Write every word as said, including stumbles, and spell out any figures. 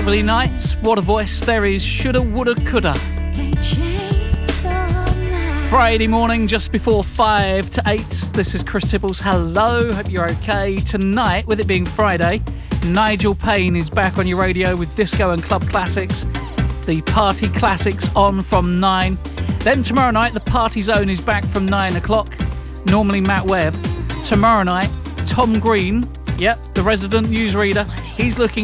Beverly Knight, what a voice. There is Shoulda, Woulda, Coulda. Friday morning, just before five to eight. This is Chris Tibbles. Hello, hope you're okay. Tonight, with it being Friday, Nigel Payne is back on your radio with disco and club classics. The party classics on from nine. Then tomorrow night, the Party Zone is back from nine o'clock. Normally Matt Webb. Tomorrow night, Tom Green, yep, the resident newsreader, he's looking